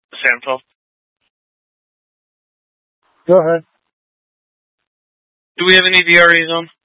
Central. Go ahead. Do we have any VRAs on?